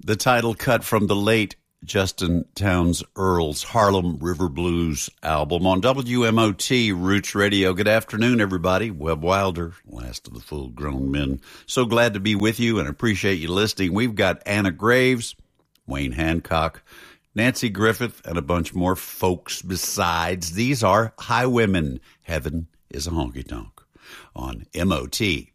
The title cut from the late Justin Townes Earle's Harlem River Blues album on WMOT Roots Radio. Good afternoon, everybody. Webb Wilder, last of the full-grown men. So glad to be with you and appreciate you listening. We've got Anna Graves, Wayne Hancock, Nancy Griffith, and a bunch more folks besides. These are Highwaymen. Heaven is a honky-tonk on MOT.